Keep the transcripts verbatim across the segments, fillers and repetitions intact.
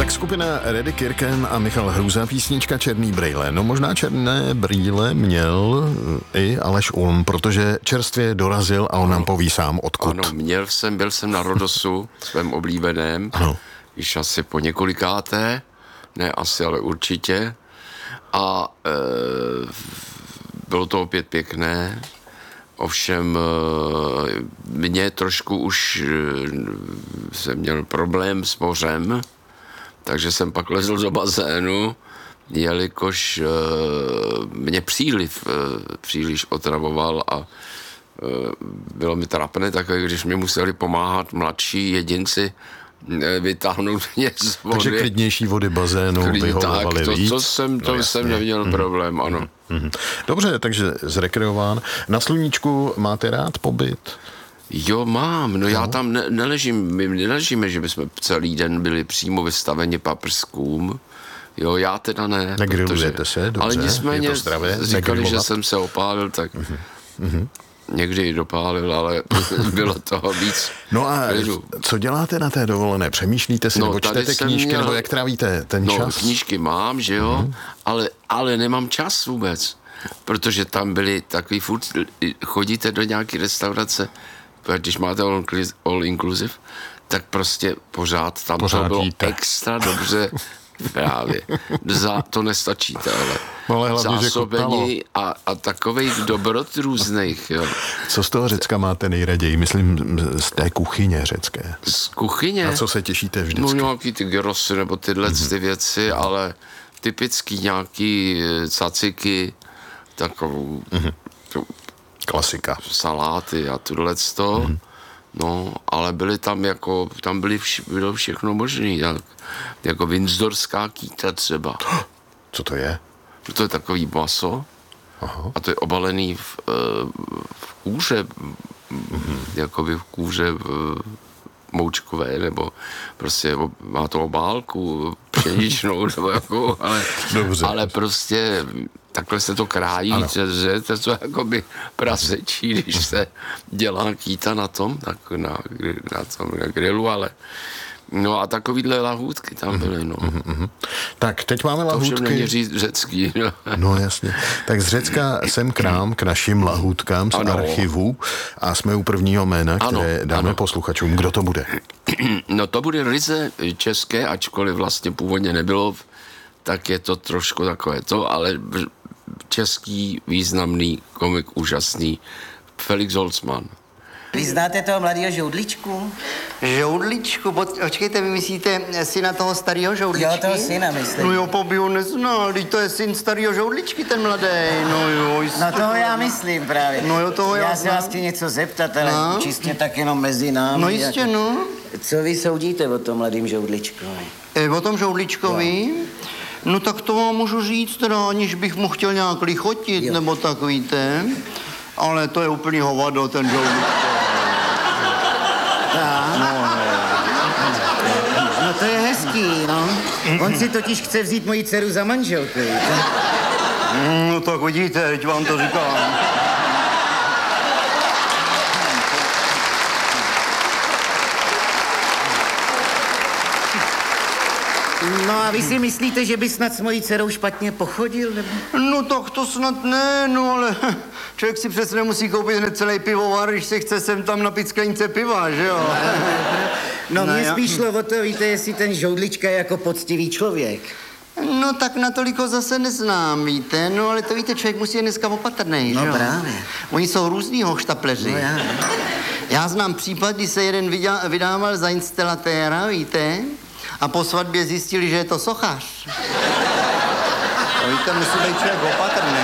Tak skupina Reddy Kirken a Michal Hruza, písnička Černý brýle. No možná černé brýle měl i Aleš Ulm, protože čerstvě dorazil a on nám poví sám odkud. Ano, měl jsem, byl jsem na Rodosu, svém oblíbeném, ano. Již asi po několikáté, ne asi, ale určitě. A e, bylo to opět pěkné, ovšem e, mě trošku už e, jsem měl problém s mořem, takže jsem pak lezl do bazénu, jelikož e, mě příliv e, příliš otravoval a e, bylo mi trapné takové, když mi museli pomáhat mladší jedinci e, vytáhnout mě z vody. Takže klidnější vody bazénu vyhovovaly víc. To, to jsem, to no, jsem neměl mm. problém, ano. Mm. Dobře, takže zrekreován. Na sluníčku máte rád pobyt? Jo, mám. No, no. Já tam ne- neležím, my neležíme, že bychom celý den byli přímo vystaveni paprskům. Jo, já teda ne. Negrilujete se, dobře, ale nicméně je to zdravé, říkali, negrilovat. Že jsem se opálil, tak mm-hmm. někdy dopálil, ale bylo toho víc. No a lidu. Co děláte na té dovolené? Přemýšlíte si, no, nebo čtete knížky, měl... nebo jak trávíte ten no, čas? No, knížky mám, že jo, mm-hmm. ale, ale nemám čas vůbec, protože tam byli takový furt, chodíte do nějaké restaurace, když máte all, all inclusive, tak prostě pořád tam pořád to bylo jíte. Extra dobře právě. Za, to nestačíte, ale, ale zásobení a, a takových dobrot různých. Jo. Co z toho Řecka máte nejraději? Myslím z té kuchyně řecké. Z kuchyně? Na co se těšíte vždycky? No nějaký ty gyrosy nebo tyhle mm-hmm. ty věci, ale typický nějaký caciky, takovou mm-hmm. klasika. Saláty a tohleto. Mm-hmm. No, ale byly tam jako, tam byly vš, bylo všechno možný, tak, jako windsorská kýta třeba. Co to je? To je takový maso. Aha. A to je obalený v, v kůře, mm-hmm. jakoby v kůře v, moučkové, nebo prostě má to obálku pšeničnou, nebo jako, ale, ale prostě takhle se to krájí, že to je jakoby prasečí, když se dělá kýta na tom, tak na, na tom na grilu, ale no a takovýhle lahůdky tam byly, no. Mm-hmm. Tak, teď máme lahůdky. To všem neměří řecký, no. No jasně. Tak z Řecka sem k nám, k našim lahůdkám z ano. archivu a jsme u prvního jména, které ano, dáme ano. posluchačům. Kdo to bude? No to bude ryze české, ačkoliv vlastně původně nebylo, tak je to trošku takové to, ale český významný komik, úžasný, Felix Holzmann. Vy znáte toho mladého Žoudličku? Žoudličku? Počkejte, vy myslíte syna toho starého Žoudličky? Jo, toho syna myslím. No jo, po by ho neznal, teď to je syn starého Žoudličky, ten mladý. No jo, jistě. No toho já myslím právě. No jo, toho já Já se vás chci něco zeptat, ale no? čistě tak jenom mezi námi. No jistě, jako... no. Co vy soudíte o tom mladým Žoudličkovi? E, o tom Žoudličkovi? Jo. No tak to vám můžu říct, teda, aniž bych mu chtěl nějak lichotit, jo. nebo tak, víte. Ale to je úplný hovado, ten Žoudličko. No, no. no to je hezký, no. On si totiž chce vzít moji dceru za manželku, víte? No tak vidíte, teď vám to říkám. No a vy si myslíte, že by snad s mojí dcerou špatně pochodil, nebo? No tak to snad ne, no ale člověk si přece nemusí koupit hned celý pivovar, když se chce sem tam napít sklenice piva, že jo? No, no mě spíš šlo o to, víte, jestli ten Žoudlička je jako poctivý člověk. No tak natoliko zase neznám, víte, no ale to víte, člověk musí je dneska opatrnej, no, že jo? No právě. Oni jsou různý hoštapleři. No já. Já znám případ, kdy se jeden vydá, vydával za instalatéra, víte, a po svatbě zjistili, že je to sochař. No víte, musí být člověk opatrný.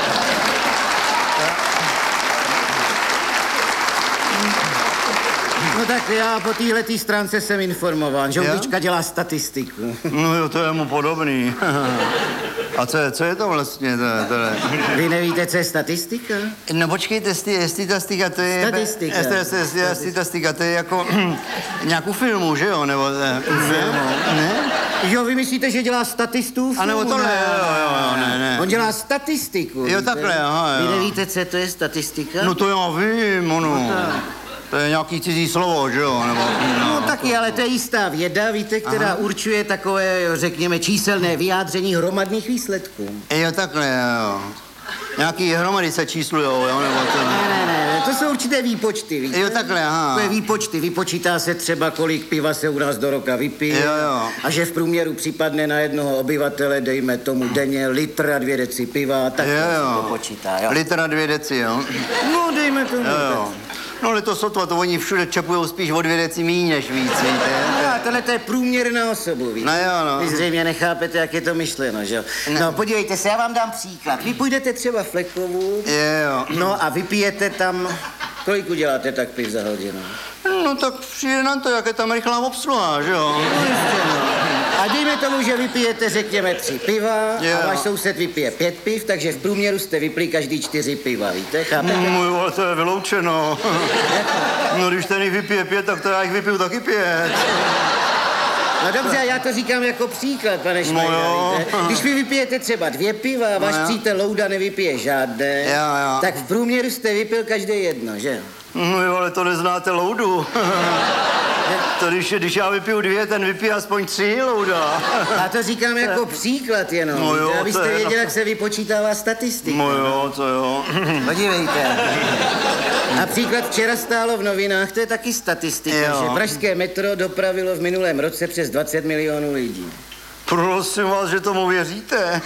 No tak já po téhletý stránce jsem informován. Žoudlička dělá statistiku. No jo, to je mu podobný. A co je, co je to vlastně? To, to je... Vy nevíte, co je statistika? No počkejte, statistika, to je... Statistika. Statistika, to je jako nějakou filmu, že jo? Nebo... Filmu? Ne? Jo, vy myslíte, že dělá statistů? A nebo tohle, jo, jo, jo, ne, ne. On dělá statistiku. Jo, takhle, aha, jo. Vy nevíte, co to je statistika? No to já vím, ono. No, To je nějaký cizí slovo, že jo? Nebo, no, no taky, ale to je jistá věda, víte, která Aha. určuje takové, řekněme, číselné vyjádření hromadných výsledků. Jo, takhle, jo. Nějaký hromady se číslujou, jo, nebo to... Ne, ne, ne, to jsou určité výpočty, víte? Jo, takhle, aha. To je výpočty, vypočítá se třeba, kolik piva se u nás do roka vypije. Jo, jo. A že v průměru připadne na jednoho obyvatele, dejme tomu denně litr a dvě deci piva, tak jo, jo. to se to počítá, jo. Litr a dvě deci, jo? No, dejme tomu. Jo, jo. No, ale to sotva, to oni všude čepujou spíš o dvě deci míň než víc, víte? No, a tohle to je průměr na osobu, víte? No jo, no. Vy zřejmě nechápete, jak je to myšleno, že jo? No. no, podívejte se, já vám dám příklad. Vy půjdete třeba Flekovu, jo. no a vypijete tam, kolik uděláte tak piv za hodinu? No, tak přijde na to, jak je tam rychlá obsluha, že jo? No, jistě, no. A dejme tomu, že vypijete, řekněme, tři piva jo. a váš soused vypije pět piv, takže v průměru jste vypili každý čtyři piva, víte? Chápete? Můj vole, to je vyloučeno. No, když ten jich vypije pět, tak to já jich vypiju taky pět. No dobře, já to říkám jako příklad, pane Šmajda, no víte? Když vy vypijete třeba dvě piva a váš no přítel Louda nevypije žádné, jo, jo. tak v průměru jste vypil každý jedno, že? No jo, ale to neznáte Loudu. To když, když já vypiju dvě, ten vypije aspoň tři, Louda. A to říkám jako příklad jenom, no jo, abyste je... věděli, jak se vypočítává statistika. No jo, to jo. Podívejte. Například včera stálo v novinách, to je taky statistika, jo. že pražské metro dopravilo v minulém roce přes dvacet milionů lidí. Prosím vás, že tomu věříte?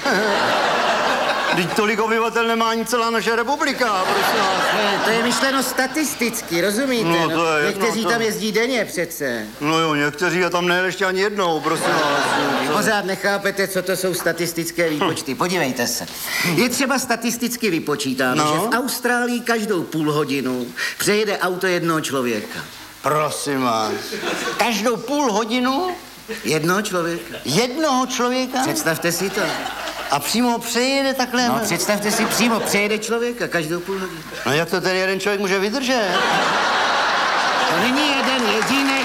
Vždyť tolik obyvatel nemá ani celá naše republika, prosím vás. Ne, to je myšleno statisticky, rozumíte? No, to je jedno, někteří to... tam jezdí denně přece. No jo, někteří a tam nejeli ještě ani jednou, prosím vás. Pořád nechápete, co to jsou statistické výpočty. Podívejte se. Je třeba statisticky vypočítáno, no? že v Austrálii každou půl hodinu přejede auto jednoho člověka. Prosím vás. Každou půl hodinu? Jednoho člověka. Jednoho člověka? Představte si to. A přímo přejede takhle? No, představte si, přímo přejede člověka každou půl hodinu. No jak to ten jeden člověk může vydržet? To není jeden jedinej.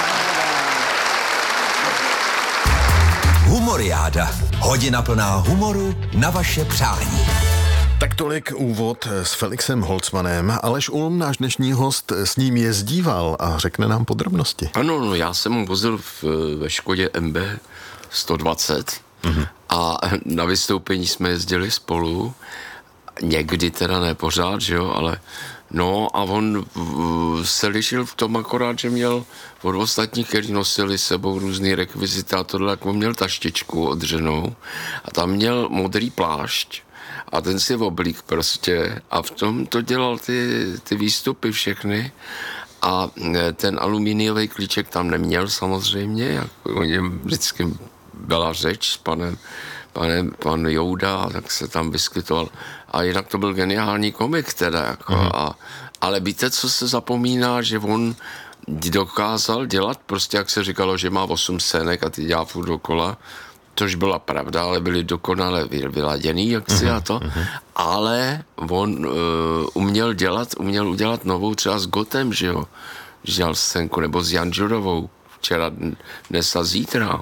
Humoriáda. Hodina plná humoru na vaše přání. Tak tolik úvod s Felixem Holcmanem. Aleš Ulm, náš dnešní host, s ním jezdíval a řekne nám podrobnosti. Ano, no, já jsem mu vozil v, ve Škodě M B sto dvacet mm-hmm. a na vystoupení jsme jezdili spolu. Někdy teda ne pořád, že jo, ale no a on v, se lišil v tom akorát, že měl od ostatních, kteří nosili sebou různý rekvizity a tohle, jak on měl taštičku odřenou a tam měl modrý plášť a ten si oblík prostě a v tom to dělal ty, ty výstupy všechny a ten aluminiový klíček tam neměl samozřejmě, jak o něm vždycky byla řeč s panem Pane, pan Jouda, tak se tam vyskytoval. A jinak to byl geniální komik teda, jako. Mm. A, ale víte, co se zapomíná, že on dokázal dělat, prostě jak se říkalo, že má osm scének a ty dělá furt dokola, což byla pravda, ale byly dokonale vyladěný, jak si mm. a to. Mm. Ale on uh, uměl dělat, uměl udělat novou třeba s Gotem, že jo, že dělal scénku, nebo s Janžurovou, včera, dnes a zítra.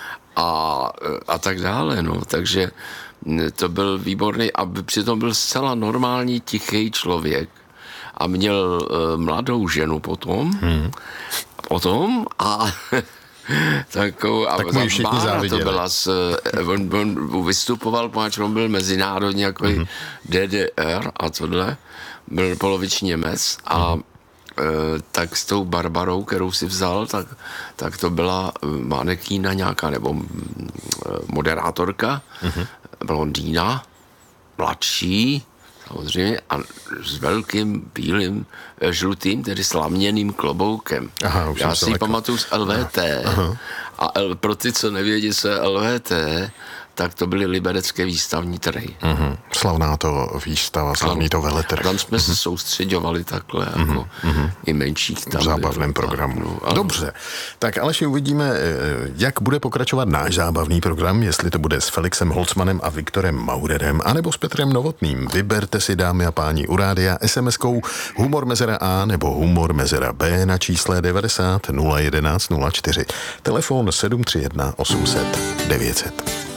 A, a tak dále, no, takže to byl výborný a přitom byl zcela normální, tichý člověk a měl uh, mladou ženu potom, hmm. potom a takovou, a tak mu všichni záviděli. To byla s, on, on vystupoval, páč, on byl mezinárodní jako hmm. D D R a tohle, byl poloviční Němec a hmm. tak s tou Barbarou, kterou si vzal, tak, tak to byla manekýna nějaká, nebo moderátorka, mm-hmm. blondýna, mladší, samozřejmě, a s velkým bílým, žlutým, tedy slaměným kloboukem. Aha, já si ji pamatuju z L V T. Aha. A L, pro ty, co nevědí, co je L V T, tak to byly liberecké výstavní trhy. Mm-hmm. Slavná to výstava, slavný to veletrh. Tam jsme mm-hmm. se soustředovali takhle, mm-hmm. jako mm-hmm. i menších tam. V zábavném bylo, programu. No, dobře. Tak Aleši, uvidíme, jak bude pokračovat náš zábavný program, jestli to bude s Felixem Holcmanem a Viktorem Maurerem, anebo s Petrem Novotným. Vyberte si, dámy a páni, u rádia es em eskou Humor mezera A nebo Humor mezera B na čísle devadesát nula jedenáct nula čtyři. Telefon sedm tři jedna osm set devět set.